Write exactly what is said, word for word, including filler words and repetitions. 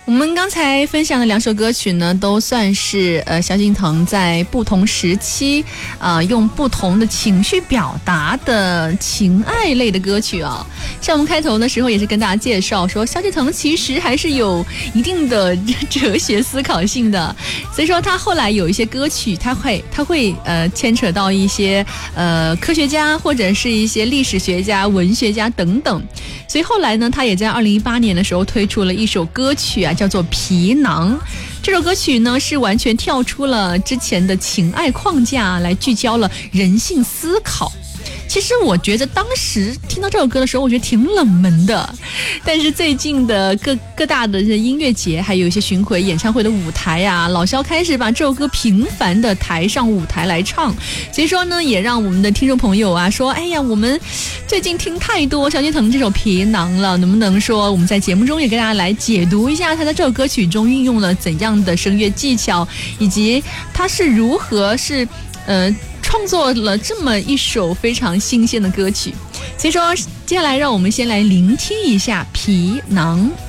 我们刚才分享的两首歌曲呢，都算是呃萧敬腾在不同时期呃用不同的情绪表达的情爱类的歌曲啊。像我们开头的时候也是跟大家介绍说，萧敬腾其实还是有一定的哲学思考性的，所以说他后来有一些歌曲，他会他会呃牵扯到一些呃科学家或者是一些历史学家、文学家等等。所以后来呢，他也在二零一八年的时候推出了一首歌曲啊，叫做《皮囊》。这首歌曲呢是完全跳出了之前的情爱框架，来聚焦了人性思考。其实我觉得当时听到这首歌的时候，我觉得挺冷门的，但是最近的各各大的音乐节还有一些巡回演唱会的舞台啊，老萧开始把这首歌频繁的抬上舞台来唱，所以说呢也让我们的听众朋友啊说，哎呀，我们最近听太多萧敬腾这首皮囊了，能不能说我们在节目中也跟大家来解读一下他在这首歌曲中运用了怎样的声乐技巧，以及他是如何是呃创作了这么一首非常新鲜的歌曲。所以说接下来让我们先来聆听一下皮囊。